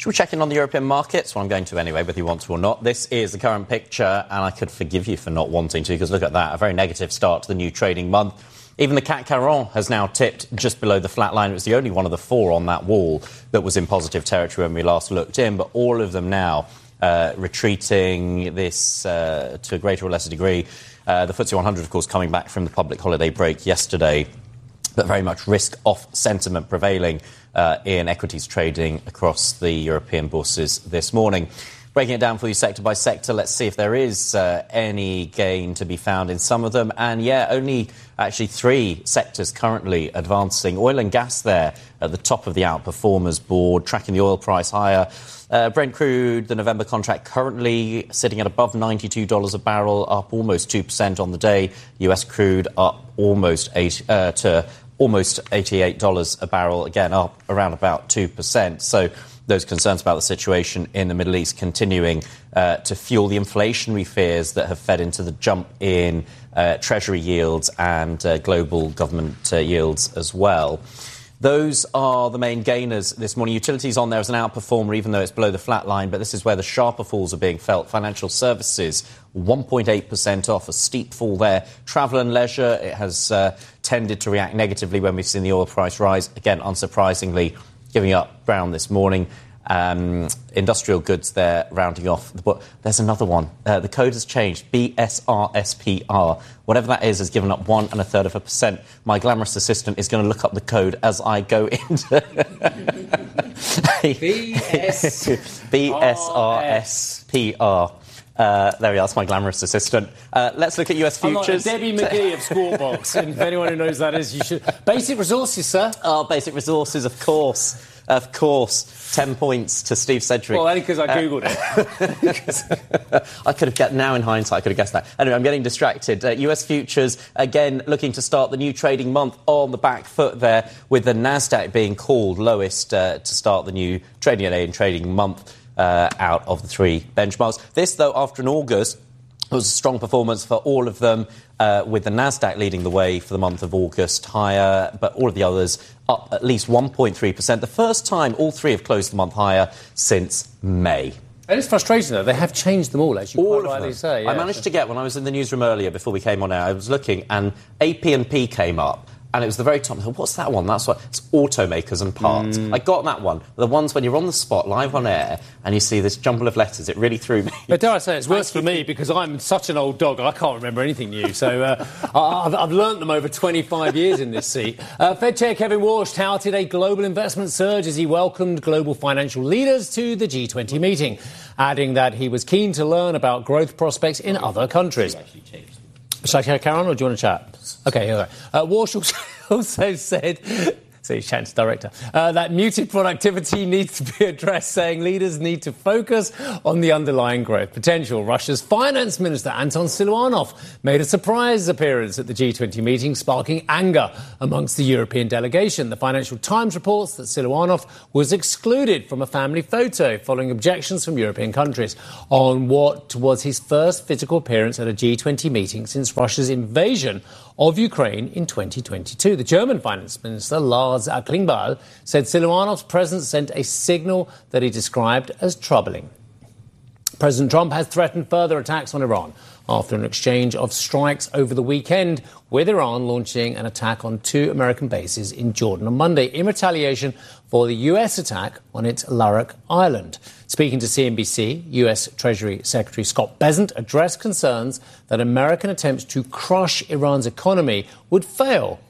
Should we check in on the European markets? Well, I'm going to anyway, whether you want to or not. This is the current picture, and I could forgive you for not wanting to, because look at that, a very negative start to the new trading month. Even the CAC 40 has now tipped just below the flat line. It was the only one of the four on that wall that was in positive territory when we last looked in, but all of them now retreating this to a greater or lesser degree. The FTSE 100, of course, coming back from the public holiday break yesterday, but very much risk-off sentiment prevailing in equities trading across the European bourses this morning. Breaking it down for you sector by sector, let's see if there is any gain to be found in some of them. And only actually three sectors currently advancing. Oil and gas there at the top of the outperformers board, tracking the oil price higher. Brent crude, the November contract, currently sitting at above $92 a barrel, up almost 2% on the day. US crude up almost $88 a barrel, again up around about 2%. So those concerns about the situation in the Middle East continuing to fuel the inflationary fears that have fed into the jump in Treasury yields and global government yields as well. Those are the main gainers this morning. Utilities on there as an outperformer, even though it's below the flat line, but this is where the sharper falls are being felt. Financial services, 1.8% off, a steep fall there. Travel and leisure, it has tended to react negatively when we've seen the oil price rise. Again, unsurprisingly, giving up ground this morning. Industrial goods there rounding off. But there's another one. The code has changed. BSRSPR. Whatever that is has given up 1.33%. My glamorous assistant is going to look up the code as I go into BSRSPR. There we are. That's my glamorous assistant. Let's look at US futures. I'm like Debbie McGee of Squawkbox, and if anyone who knows that is, you should. Basic resources, sir. Oh, basic resources, of course. Of course. 10 points to Steve Sedgwick. Well, only because I Googled it. I could have guessed, now in hindsight, I could have guessed that. Anyway, I'm getting distracted. US futures, again, looking to start the new trading month on the back foot there, with the Nasdaq being called lowest to start the new trading day and trading month out of the three benchmarks. This, though, after an August, was a strong performance for all of them, with the Nasdaq leading the way for the month of August, higher, but all of the others up at least 1.3%. The first time all three have closed the month higher since May. It is frustrating, though. They have changed them all, as you quite rightly say. Yeah. I managed to get, when I was in the newsroom earlier, before we came on air, I was looking, and AP&P came up. And it was the very top. I thought, what's that one? That's what it's automakers and parts. I got that one. The ones when you're on the spot, live on air, and you see this jumble of letters. It really threw me. But dare I say, it's worse for me because I'm such an old dog. I can't remember anything new. So I've learnt them over 25 years in this seat. Fed Chair Kevin Warsh touted a global investment surge as he welcomed global financial leaders to the G20 meeting, adding that he was keen to learn about growth prospects in other countries. Shall I carry on, or do you want to chat? OK, here we go. Warsh also said, so he's chatting to the director, that muted productivity needs to be addressed, saying leaders need to focus on the underlying growth potential. Russia's finance minister, Anton Siluanov, made a surprise appearance at the G20 meeting, sparking anger amongst the European delegation. The Financial Times reports that Siluanov was excluded from a family photo following objections from European countries on what was his first physical appearance at a G20 meeting since Russia's invasion of Ukraine in 2022. The German finance minister, Lars Klingbeil, said Siluanov's presence sent a signal that he described as troubling. President Trump has threatened further attacks on Iran after an exchange of strikes over the weekend, with Iran launching an attack on 2 American bases in Jordan on Monday in retaliation for the US attack on its Larak Island. Speaking to CNBC, US Treasury Secretary Scott Bessent addressed concerns that American attempts to crush Iran's economy would fail